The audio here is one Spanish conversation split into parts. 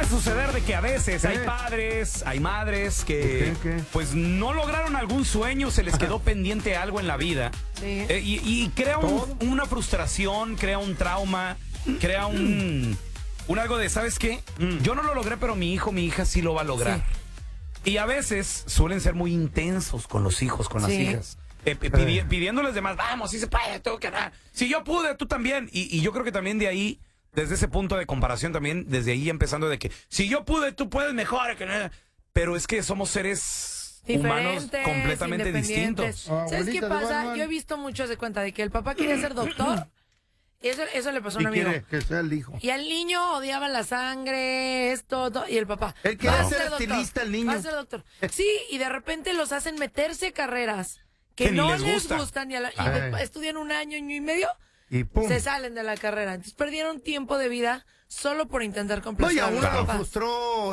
suceder de que a veces hay padres, hay madres que pues no lograron algún sueño, se les quedó pendiente algo en la vida. Sí. Y crea una frustración, crea un trauma, crea un algo de, ¿sabes qué? Yo no lo logré, pero mi hijo, mi hija sí lo va a lograr. Sí. Y a veces suelen ser muy intensos con los hijos, con las hijas. Pidiéndoles de más, vamos, si se puede, tengo que dar. Si yo pude, tú también. Y yo creo que también de ahí, desde ese punto de comparación también, desde ahí empezando de que si yo pude, tú puedes mejor. Pero es que somos seres humanos completamente distintos. ¿Sabes qué pasa? Yo he visto muchos de cuenta de que el papá quería ser doctor. Eso le pasó a un amigo. Quiere que sea el hijo. Y al niño odiaba la sangre, esto, todo, y el papá. Él quería ser estilista, el niño. Va a ser doctor. Sí, y de repente los hacen meterse carreras que no les gustan. Y estudian un año y medio, y ¡pum! Se salen de la carrera. Entonces perdieron tiempo de vida solo por intentar complacer a uno lo frustró,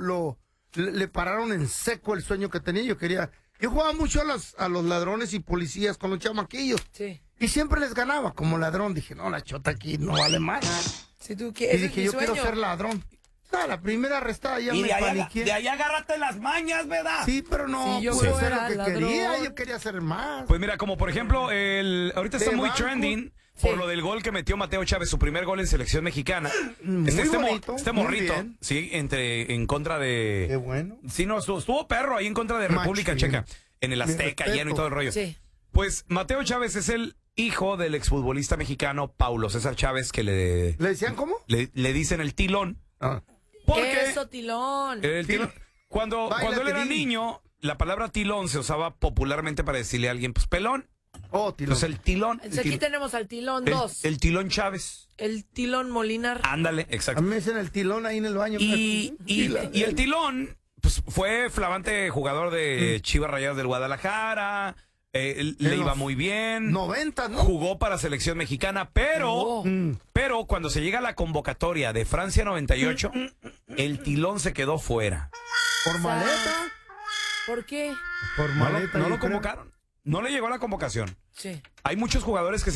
le pararon en seco el sueño que tenía. Yo jugaba mucho a los ladrones y policías con los chamaquillos. Sí. Y siempre les ganaba como ladrón. Dije, no, la chota aquí no vale más. Si tú y dije, yo quiero ser ladrón. No, la primera arrestada ya me paniqué. De ahí agárrate las mañas, ¿verdad? Sí, pero no, si yo pude hacer fuera lo que ladrón. quería. Yo quería hacer más. Pues mira, como por ejemplo, ahorita está muy trending por lo del gol que metió Mateo Chávez, su primer gol en selección mexicana. Este morrito, sí, en contra de... Qué bueno. Sí, no, estuvo perro ahí en contra de República Checa, en el Azteca, lleno y todo el rollo. Sí. Pues Mateo Chávez es el hijo del exfutbolista mexicano Paulo César Chávez, que ¿Le decían cómo? Le dicen el tilón. ¿Qué es eso, tilón? El tilón. Cuando él era niño, la palabra tilón se usaba popularmente para decirle a alguien, pues, pelón. Oh, tilón. Entonces el tilón. Aquí tenemos al tilón 2. El tilón Chávez. El tilón Molinar. Ándale, exacto. A mí me dicen el tilón ahí en el baño. Y el tilón, pues, fue flamante jugador de Chivas Rayadas del Guadalajara. Le iba muy bien. 90, ¿no? Jugó para selección mexicana, pero cuando se llega a la convocatoria de Francia 98, el tilón se quedó fuera. ¿Por maleta? ¿Por qué? Por maleta. No lo convocaron. No le llegó a la convocación. Sí. Hay muchos jugadores que